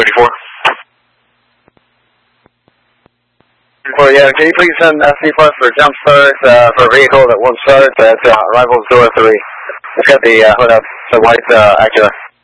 34. Well, yeah, can you please send C+ for jump start for a vehicle that won't start at Arrivals Door 3? It's got the hood up, the white Acura.